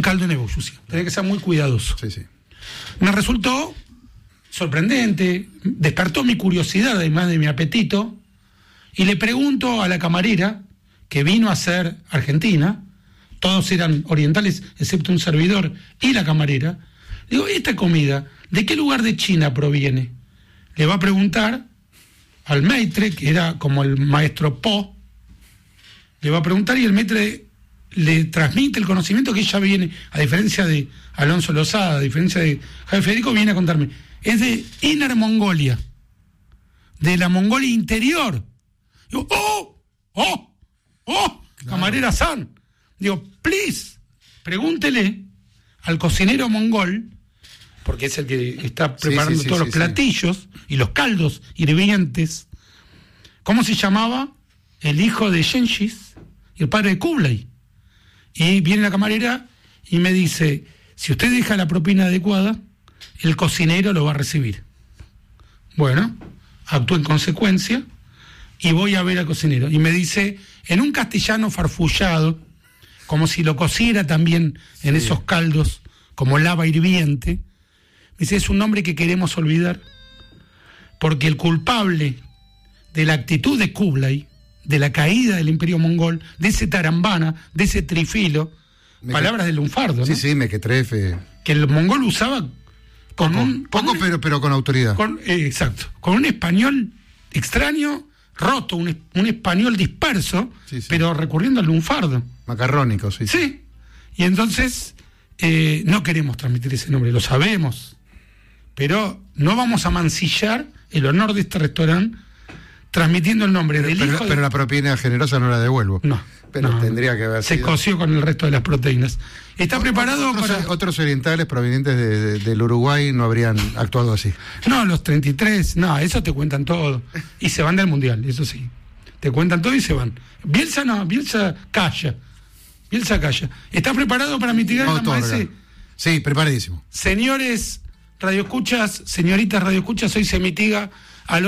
caldo en ebullición. Tenés que ser muy cuidadoso. Sí. Me resultó sorprendente, despertó mi curiosidad, además de mi apetito, y le pregunto a la camarera, que vino a ser argentina, todos eran orientales, excepto un servidor y la camarera, digo, ¿esta comida de qué lugar de China proviene? Le va a preguntar al maitre, que era como el maestro Po, le va a preguntar y el maitre le transmite el conocimiento que ella viene, a diferencia de Alonso Lozada, a diferencia de Javier Federico, viene a contarme. Es de Inner Mongolia, de la Mongolia interior. Digo, claro. Camarera San. Digo, please, pregúntele al cocinero mongol, porque es el que está preparando todos los platillos y los caldos hirvientes, ¿cómo se llamaba el hijo de Genghis y el padre de Kublai? Y viene la camarera y me dice, si usted deja la propina adecuada, el cocinero lo va a recibir. Bueno, actúo en consecuencia y voy a ver al cocinero. Y me dice, en un castellano farfullado, como si lo cociera también en esos caldos, como lava hirviente, me dice, es un nombre que queremos olvidar, porque el culpable de la actitud de Kublai, de la caída del imperio mongol, de ese tarambana, de ese trifilo, palabras del lunfardo, ¿no? Sí, mequetrefe. Que el mongol usaba pero con autoridad. Exacto, con un español extraño, roto, un español disperso, pero recurriendo al lunfardo. Macarrónico, sí. Sí, y entonces no queremos transmitir ese nombre, lo sabemos, pero no vamos a mancillar el honor de este restaurante transmitiendo el nombre del hijo pero la propina generosa no la devuelvo. No. Pero tendría que haber sido. Se coció con el resto de las proteínas. Está preparado Otros orientales provenientes del Uruguay no habrían actuado así. No, los 33, eso te cuentan todo. Y se van del Mundial, eso sí. Te cuentan todo y se van. Bielsa calla. ¿Está preparado para mitigar la maese? Sí, preparadísimo. Señores radioescuchas, señoritas radioescuchas, hoy se mitiga al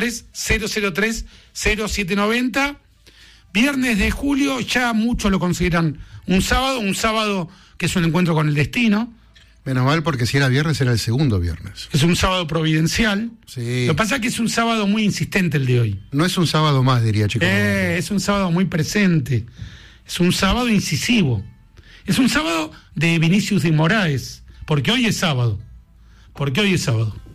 1130030790. Viernes de julio, ya muchos lo consideran un sábado que es un encuentro con el destino. Menos mal, porque si era viernes, era el segundo viernes. Es un sábado providencial. Sí. Lo que pasa es que es un sábado muy insistente el de hoy. No es un sábado más, diría Chico. Es un sábado muy presente. Es un sábado incisivo. Es un sábado de Vinicius de Moraes, porque hoy es sábado.